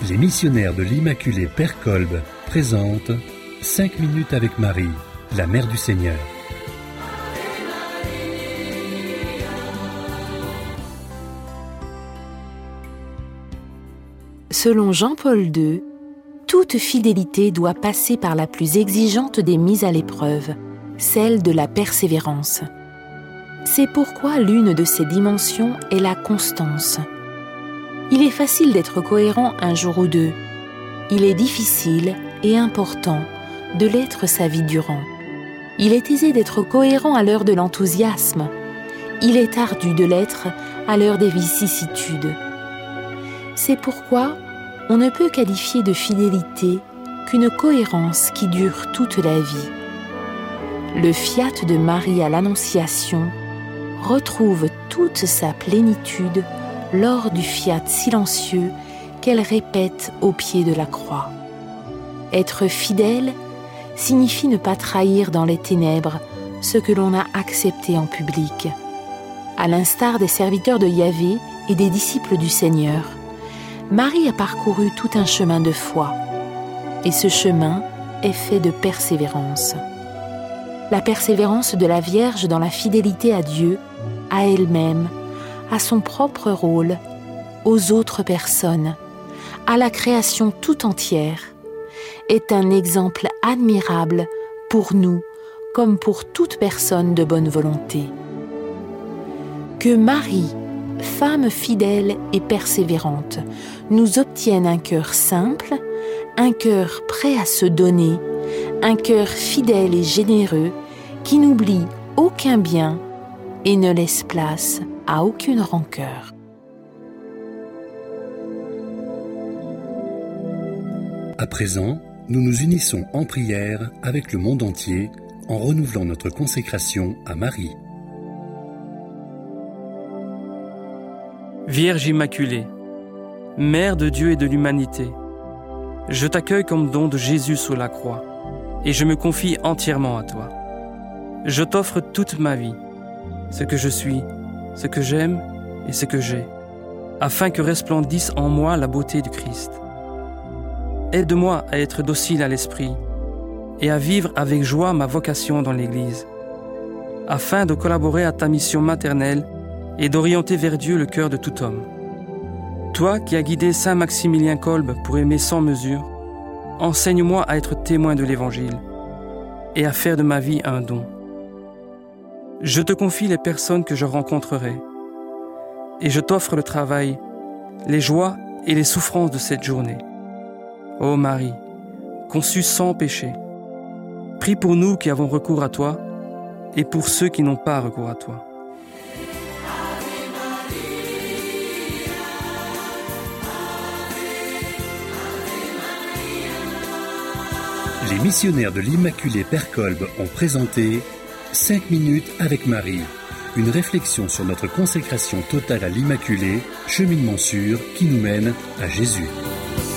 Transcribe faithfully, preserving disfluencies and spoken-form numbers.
Les missionnaires de l'Immaculée Père Kolb présentent cinq minutes avec Marie, la Mère du Seigneur. Selon Jean-Paul deux, toute fidélité doit passer par la plus exigeante des mises à l'épreuve, celle de la persévérance. C'est pourquoi l'une de ces dimensions est la constance. Il est facile d'être cohérent un jour ou deux. Il est difficile et important de l'être sa vie durant. Il est aisé d'être cohérent à l'heure de l'enthousiasme. Il est ardu de l'être à l'heure des vicissitudes. C'est pourquoi on ne peut qualifier de fidélité qu'une cohérence qui dure toute la vie. Le fiat de Marie à l'Annonciation retrouve toute sa plénitude lors du fiat silencieux qu'elle répète au pied de la croix. Être fidèle signifie ne pas trahir dans les ténèbres ce que l'on a accepté en public. À l'instar des serviteurs de Yahvé et des disciples du Seigneur, Marie a parcouru tout un chemin de foi, et ce chemin est fait de persévérance. La persévérance de la Vierge dans la fidélité à Dieu, à elle-même, à son propre rôle, aux autres personnes, à la création tout entière, est un exemple admirable pour nous comme pour toute personne de bonne volonté. Que Marie, femme fidèle et persévérante, nous obtienne un cœur simple, un cœur prêt à se donner, un cœur fidèle et généreux qui n'oublie aucun bien et ne laisse place à aucune rancœur. À présent, nous nous unissons en prière avec le monde entier en renouvelant notre consécration à Marie. Vierge Immaculée, Mère de Dieu et de l'humanité, je t'accueille comme don de Jésus sous la croix et je me confie entièrement à toi. Je t'offre toute ma vie, ce que je suis, ce que j'aime et ce que j'ai, afin que resplendisse en moi la beauté du Christ. Aide-moi à être docile à l'esprit et à vivre avec joie ma vocation dans l'Église, afin de collaborer à ta mission maternelle et d'orienter vers Dieu le cœur de tout homme. Toi qui as guidé Saint Maximilien Kolb pour aimer sans mesure, enseigne-moi à être témoin de l'Évangile et à faire de ma vie un don. Je te confie les personnes que je rencontrerai et je t'offre le travail, les joies et les souffrances de cette journée. Ô Marie, conçue sans péché, prie pour nous qui avons recours à toi et pour ceux qui n'ont pas recours à toi. Les missionnaires de l'Immaculée Père Kolb ont présenté cinq minutes avec Marie, une réflexion sur notre consécration totale à l'Immaculée, cheminement sûr qui nous mène à Jésus.